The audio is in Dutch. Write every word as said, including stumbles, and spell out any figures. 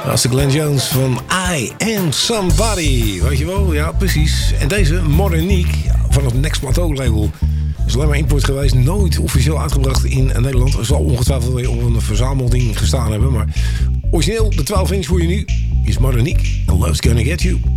Dat is de Glenn Jones van I Am Somebody. Weet je wel? Ja, precies. En deze Modernique van het Next Plateau label is alleen maar import geweest. Nooit officieel uitgebracht in Nederland. Er zal ongetwijfeld weer op een verzamelding gestaan hebben. Maar origineel, de twaalf inch voor je nu, is Modernique. And Love's Gonna Get You.